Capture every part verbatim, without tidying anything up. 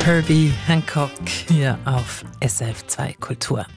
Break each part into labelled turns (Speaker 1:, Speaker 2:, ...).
Speaker 1: Herbie Hancock hier auf S R F zwei Kultur.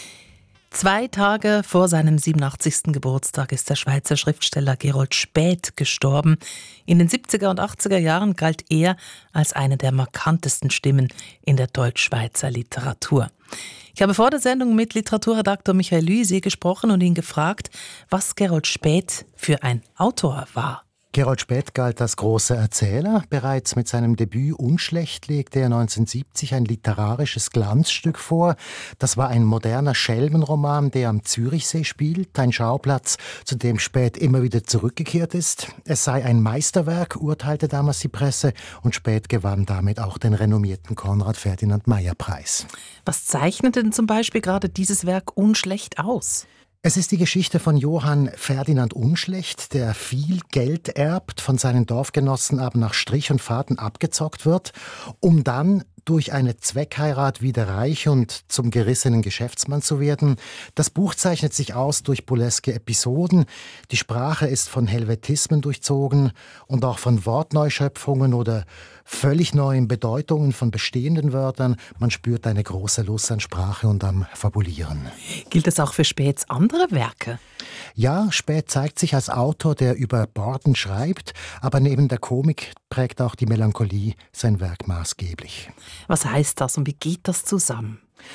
Speaker 1: Zwei Tage vor seinem siebenundachtzigsten Geburtstag ist der Schweizer Schriftsteller Gerold Späth gestorben. In den siebziger und achtziger Jahren galt er als eine der markantesten Stimmen in der deutsch-schweizer Literatur. Ich habe vor der Sendung mit Literaturredakteur Michael Lysi gesprochen und ihn gefragt, was Gerold Späth für ein Autor war.
Speaker 2: Gerold Späth galt als großer Erzähler. Bereits mit seinem Debüt Unschlecht legte er neunzehnhundertsiebzig ein literarisches Glanzstück vor. Das war ein moderner Schelmenroman, der am Zürichsee spielt, ein Schauplatz, zu dem Späth immer wieder zurückgekehrt ist. Es sei ein Meisterwerk, urteilte damals die Presse, und Späth gewann damit auch den renommierten Konrad-Ferdinand-Meyer-Preis.
Speaker 1: Was zeichnet denn zum Beispiel gerade dieses Werk Unschlecht aus?
Speaker 2: Es ist die Geschichte von Johann Ferdinand Unschlecht, der viel Geld erbt, von seinen Dorfgenossen aber nach Strich und Faden abgezockt wird, um dann durch eine Zweckheirat wieder reich und zum gerissenen Geschäftsmann zu werden. Das Buch zeichnet sich aus durch burleske Episoden. Die Sprache ist von Helvetismen durchzogen und auch von Wortneuschöpfungen oder völlig neuen Bedeutungen von bestehenden Wörtern. Man spürt eine große Lust an Sprache und am Fabulieren.
Speaker 1: Gilt das auch für Späths andere Werke?
Speaker 2: Ja, Späth zeigt sich als Autor, der über Borden schreibt, aber neben der Komik prägt auch die Melancholie sein Werk maßgeblich.
Speaker 1: Was heißt das und wie geht das zusammen?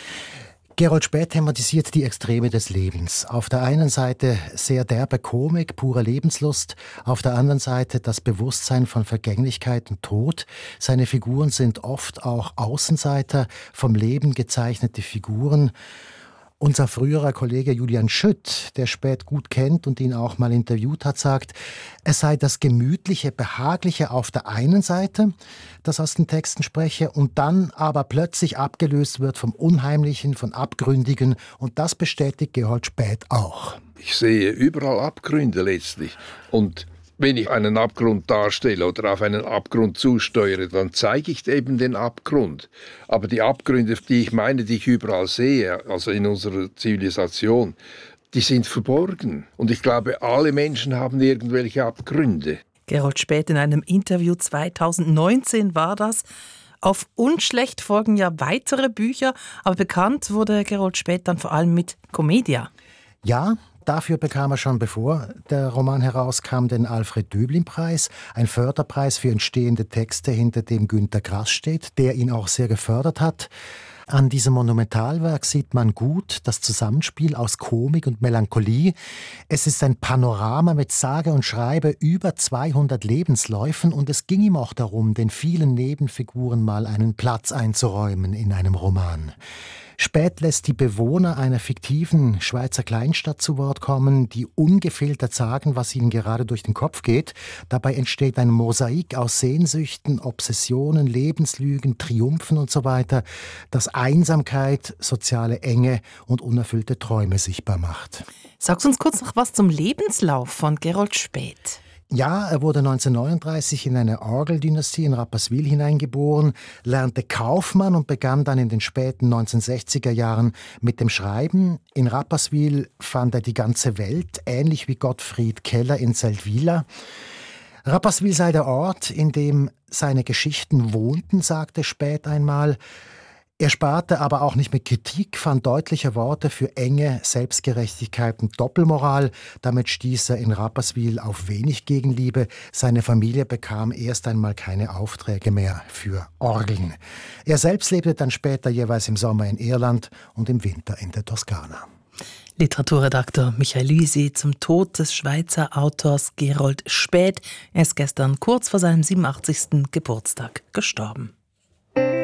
Speaker 2: Gerold Späth thematisiert die Extreme des Lebens. Auf der einen Seite sehr derbe Komik, pure Lebenslust, auf der anderen Seite das Bewusstsein von Vergänglichkeit und Tod. Seine Figuren sind oft auch Außenseiter, vom Leben gezeichnete Figuren. Unser früherer Kollege Julian Schütt, der Späth gut kennt und ihn auch mal interviewt hat, sagt, es sei das Gemütliche, Behagliche auf der einen Seite, das aus den Texten spreche, und dann aber plötzlich abgelöst wird vom Unheimlichen, von Abgründigen, und das bestätigt Gerold Späth auch.
Speaker 3: Ich sehe überall Abgründe letztlich, und wenn ich einen Abgrund darstelle oder auf einen Abgrund zusteuere, dann zeige ich eben den Abgrund. Aber die Abgründe, die ich meine, die ich überall sehe, also in unserer Zivilisation, die sind verborgen. Und ich glaube, alle Menschen haben irgendwelche Abgründe.
Speaker 1: Gerold Späth in einem Interview zweitausendneunzehn war das. Auf Unschlecht folgen ja weitere Bücher, aber bekannt wurde Gerold Späth dann vor allem mit Commedia.
Speaker 2: Ja, dafür bekam er schon, bevor der Roman herauskam, den Alfred-Döblin-Preis, ein Förderpreis für entstehende Texte, hinter dem Günter Grass steht, der ihn auch sehr gefördert hat. An diesem Monumentalwerk sieht man gut das Zusammenspiel aus Komik und Melancholie. Es ist ein Panorama mit sage und schreibe über zweihundert Lebensläufen, und es ging ihm auch darum, den vielen Nebenfiguren mal einen Platz einzuräumen in einem Roman. Späth lässt die Bewohner einer fiktiven Schweizer Kleinstadt zu Wort kommen, die ungefiltert sagen, was ihnen gerade durch den Kopf geht. Dabei entsteht ein Mosaik aus Sehnsüchten, Obsessionen, Lebenslügen, Triumphen und so weiter, das Einsamkeit, soziale Enge und unerfüllte Träume sichtbar macht.
Speaker 1: Sagst uns kurz noch was zum Lebenslauf von Gerold Späth.
Speaker 2: Ja, er wurde neunzehnhundertneununddreißig in eine Orgeldynastie in Rapperswil hineingeboren, lernte Kaufmann und begann dann in den späten neunzehnhundertsechziger Jahren mit dem Schreiben. In Rapperswil fand er die ganze Welt, ähnlich wie Gottfried Keller in Seldwyla. Rapperswil sei der Ort, in dem seine Geschichten wohnten, sagte Späth einmal. Er sparte aber auch nicht mit Kritik, fand deutliche Worte für Enge, Selbstgerechtigkeit und Doppelmoral. Damit stieß er in Rapperswil auf wenig Gegenliebe. Seine Familie bekam erst einmal keine Aufträge mehr für Orgeln. Er selbst lebte dann später jeweils im Sommer in Irland und im Winter in der Toskana.
Speaker 1: Literaturredakteur Michael Lysi zum Tod des Schweizer Autors Gerold Späth. Er ist gestern kurz vor seinem siebenundachtzigsten Geburtstag gestorben.